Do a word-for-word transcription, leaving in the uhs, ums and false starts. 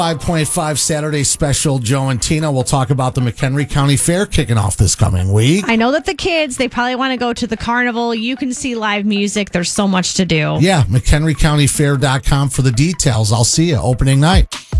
five point five Saturday special, Joe and Tina. We'll talk about the McHenry County Fair kicking off this coming week. I know that the kids, they probably want to go to the carnival. You can see live music. There's so much to do. Yeah, McHenry County Fair dot com for the details. I'll see you opening night.